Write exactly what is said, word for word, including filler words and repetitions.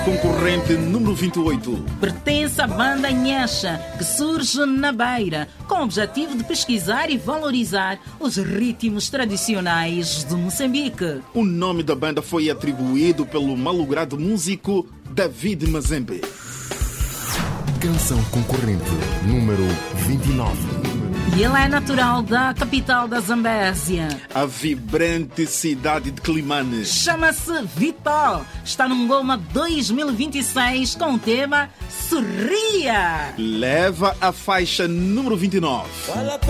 Concorrente número vinte e oito. Pertence à banda Nhaxa, que surge na Beira, com o objetivo de pesquisar e valorizar os ritmos tradicionais de Moçambique. O nome da banda foi atribuído pelo malogrado músico David Mazembe. Canção concorrente número vinte e nove. E ele é natural da capital da Zambésia, a vibrante cidade de Climane. Chama-se Vitor. Está no Ngoma dois mil e vinte e seis com o tema Sorria. Leva a faixa número vinte e nove.